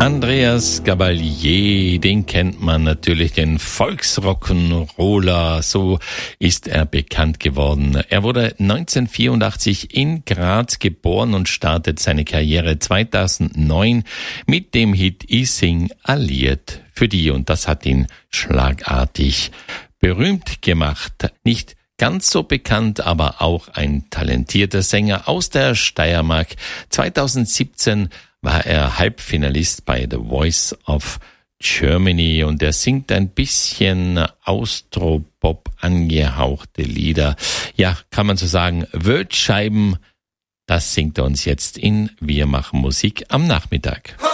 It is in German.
Andreas Gabalier, den kennt man natürlich, den Volksrock'n'Roller, so ist er bekannt geworden. Er wurde 1984 in Graz geboren und startet seine Karriere 2009 mit dem Hit I sing a Lied für die, und das hat ihn schlagartig berühmt gemacht. Nicht ganz so bekannt, aber auch ein talentierter Sänger aus der Steiermark. 2017 war er Halbfinalist bei The Voice of Germany und er singt ein bisschen Austropop angehauchte Lieder. Ja, kann man so sagen, Wöltscheiben, das singt er uns jetzt in Wir machen Musik am Nachmittag.